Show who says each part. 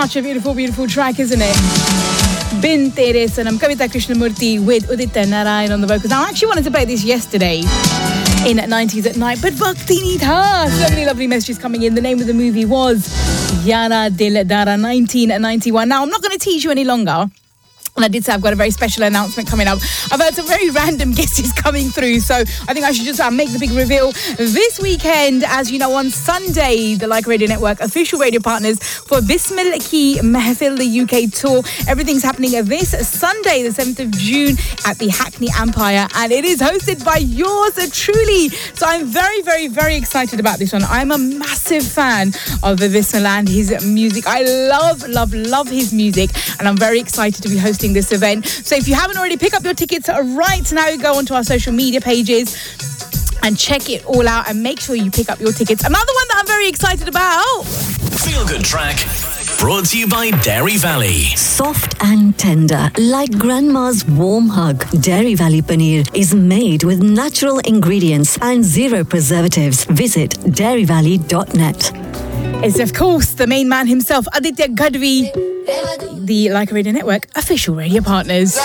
Speaker 1: Such a beautiful, beautiful track, isn't it? Bin Tere Sanam, Kavita Krishnamurti with Udita Narayan on the vocals. Now, I actually wanted to play this yesterday in 90s at Night, but Vakti nahi tha. So many lovely messages coming in. The name of the movie was Yara Dil Dara, 1991. Now, I'm not going to tease you any longer. And I did say I've got a very special announcement coming up. I've heard some very random guesses coming through, so I think I should just make the big reveal. This weekend, as you know, on Sunday, the Like Radio Network official radio partners for Bismil Ki Mehfil, the UK tour. Everything's happening this Sunday, the 7th of June at the Hackney Empire, and it is hosted by yours truly. So I'm very, very, very excited about this one. I'm a massive fan of Bismil and his music. I love his music, and I'm very excited to be hosting this event. So if you haven't already, pick up your tickets right now. Go onto our social media pages and check it all out, and make sure you pick up your tickets. Another one that I'm very excited about.
Speaker 2: Feel Good track brought to you by Dairy Valley.
Speaker 3: Soft and tender, like grandma's warm hug. Dairy Valley paneer is made with natural ingredients and zero preservatives. Visit dairyvalley.net.
Speaker 1: It's, of course, the main man himself, Aditya Gadvi, the Like Radio Network official radio partners.